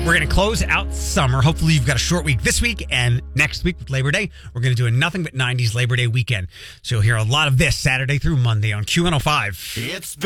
We're going to close out summer. Hopefully you've got a short week this week and next week with Labor Day. We're going to do a nothing but 90s Labor Day weekend. So you'll hear a lot of this Saturday through Monday on Q105. It's